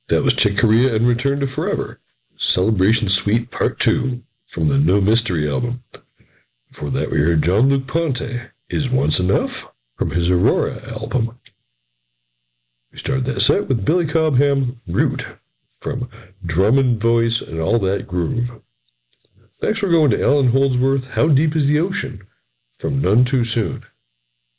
That was Chick Corea and Return to Forever, Celebration Suite Part 2 from the No Mystery album. Before that, we heard Jean-Luc Ponty, Is Once Enough, from his Aurora album. We started that set with Billy Cobham, Root, from Drum and Voice and All That Groove. Next, we're going to Allan Holdsworth, How Deep is the Ocean, from None Too Soon.